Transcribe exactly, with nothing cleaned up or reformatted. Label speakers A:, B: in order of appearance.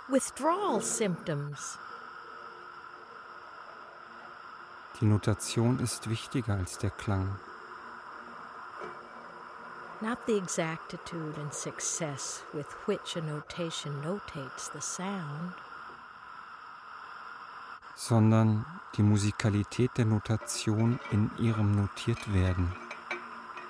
A: withdrawal symptoms.
B: Die Notation ist wichtiger als der Klang.
A: Not the exactitude and success with which a notation notates the sound,
B: sondern die Musikalität der Notation in ihrem Notiertwerden.